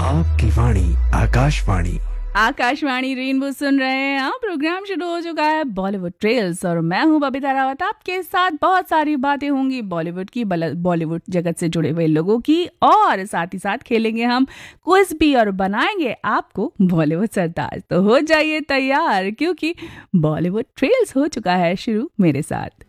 आपकी वाणी आकाशवाणी। आकाशवाणी रेनबो सुन रहे हैं। प्रोग्राम शुरू हो चुका है बॉलीवुड ट्रेल्स और मैं हूं बबीता रावत। आपके साथ बहुत सारी बातें होंगी बॉलीवुड की, बॉलीवुड जगत से जुड़े हुए लोगों की, और साथ ही साथ खेलेंगे हम क्विज भी और बनाएंगे आपको बॉलीवुड सरताज। तो हो जाइए तैयार, क्योंकि बॉलीवुड ट्रेल्स हो चुका है शुरू मेरे साथ।